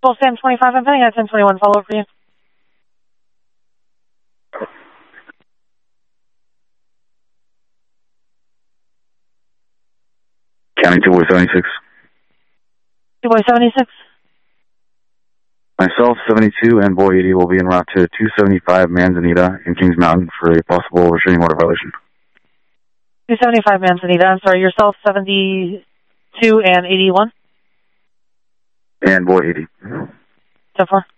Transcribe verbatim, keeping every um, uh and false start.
Full Sam twenty-five, I'm pending at ten twenty-one, follow up for you. County two boy seventy-six. two boy seventy-six. Myself, seventy-two, and boy eighty will be en route to two seventy-five Manzanita in Kings Mountain for a possible restraining order violation. two seventy-five Manzanita, I'm sorry, yourself, seventy-two and eighty-one? And boy eighty. ten four.